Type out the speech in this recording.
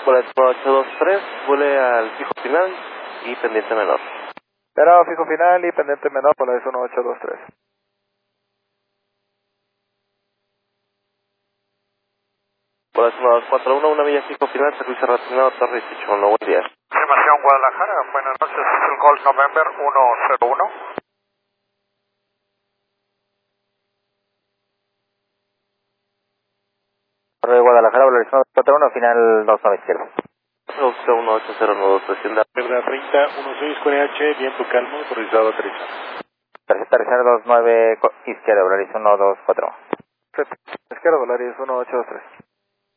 Volaris 1823, vuele al fijo final y pendiente menor. Pero fijo final y pendiente menor, Volaris 1823. Volaris 1241, una milla fijo final, servicio retornado, Torre 18, buen día. Estimación Guadalajara, buenas noches, es el Golf November 101. Torre Guadalajara, Volaris 1241, final 29 izquierda. 1809, presión Verdad 30, 16 con EH, viento calmo, autorizado aterrizar. Aterrizar 29 izquierda, Volaris 124. Izquierda, Volaris 1823.